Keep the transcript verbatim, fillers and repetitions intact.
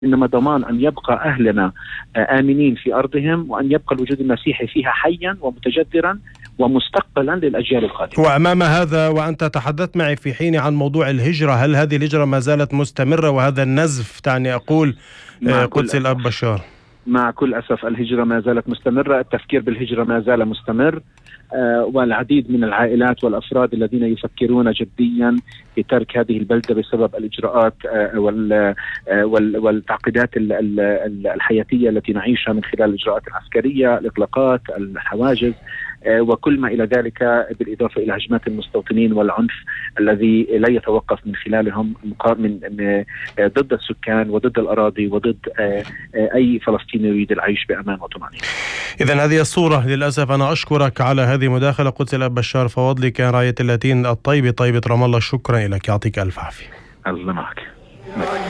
إنما ضمان أن يبقى أهلنا آمنين في أرضهم، وأن يبقى الوجود المسيحي فيها حيا ومتجذرا ومستقبلا للأجيال القادمة. وأمام هذا، وأنت تحدثت معي في حين عن موضوع الهجرة، هل هذه الهجرة ما زالت مستمرة وهذا النزف تعني أقول قدس الأب بشار؟ مع كل أسف الهجرة ما زالت مستمرة، التفكير بالهجرة ما زال مستمر، آه والعديد من العائلات والأفراد الذين يفكرون جديا في ترك هذه البلدة بسبب الإجراءات آه وال آه وال والتعقيدات الحياتية التي نعيشها من خلال الإجراءات العسكرية، الإغلاقات، الحواجز، آه وكل ما إلى ذلك، بالإضافة إلى هجمات المستوطنين والعنف الذي لا يتوقف من خلالهم من آه ضد السكان وضد الأراضي وضد آه آه أي فلسطيني يريد العيش بأمان وطمأنينة. إذن هذه الصورة للأسف. أنا أشكرك على هذه المداخلة قدس الأب بشار فواضلي، كان راية اللاتين الطيبة طيبة رام الله. شكرا لك، يعطيك ألف عافية. الله معك.